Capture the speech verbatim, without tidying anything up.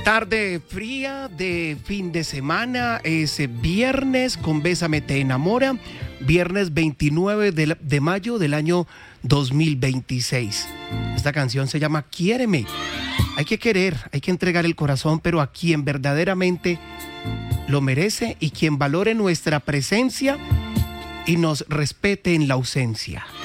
Tarde fría de fin de semana, es viernes con Bésame te enamora, viernes veintinueve de, de mayo del año dos mil veintiséis. Esta canción se llama Quiéreme. Hay que querer, hay que entregar el corazón, pero a quien verdaderamente lo merece y quien valore nuestra presencia y nos respete en la ausencia.